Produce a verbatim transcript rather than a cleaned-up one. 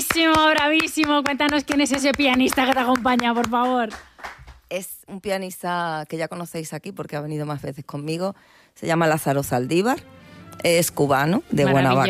Bravísimo, bravísimo. Cuéntanos quién es ese pianista que te acompaña, por favor. Es un pianista que ya conocéis aquí porque ha venido más veces conmigo. Se llama Lázaro Saldívar. Es cubano, de Guanabacoa.